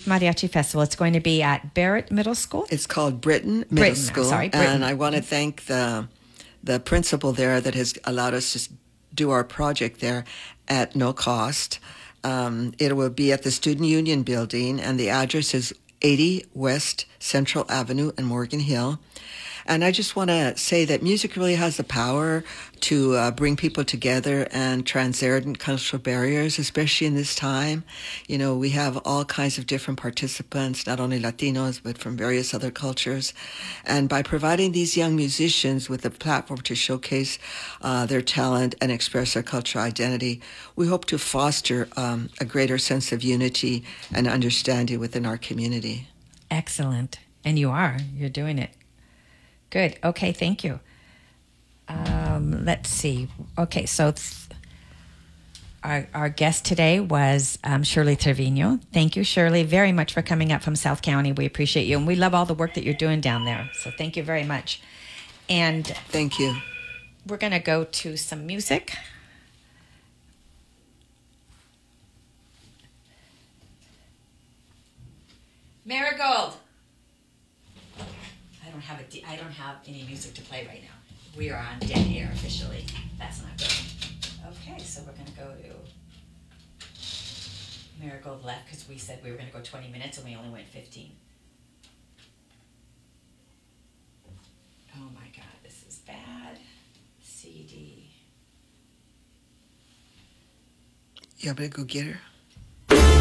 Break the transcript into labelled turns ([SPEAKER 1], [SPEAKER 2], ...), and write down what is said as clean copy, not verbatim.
[SPEAKER 1] Mariachi Festival. It's going to be at Barrett Middle School.
[SPEAKER 2] It's called Britain School.
[SPEAKER 1] I'm sorry, Britain.
[SPEAKER 2] And I want to thank the principal there that has allowed us to do our project there at no cost. It will be at the Student Union Building, and the address is 80 West Central Avenue in Morgan Hill. And I just want to say that music really has the power to bring people together and transcend cultural barriers, especially in this time. You know, we have all kinds of different participants, not only Latinos, but from various other cultures. And by providing these young musicians with a platform to showcase their talent and express their cultural identity, we hope to foster a greater sense of unity and understanding within our community.
[SPEAKER 1] Excellent. And you're doing it. Good. Okay, thank you. Let's see. Okay, so our guest today was Shirley Trevino. Thank you, Shirley, very much for coming up from South County. We appreciate you, and we love all the work that you're doing down there. So thank you very much. And
[SPEAKER 2] thank you.
[SPEAKER 1] We're going to go to some music. Marigold. I don't have any music to play right now. We are on dead air officially. That's not good. Okay, so we're going to go to Marigold left because we said we were going to go 20 minutes and we only went 15. Oh my God, this is bad. CD.
[SPEAKER 2] You want me to go get her?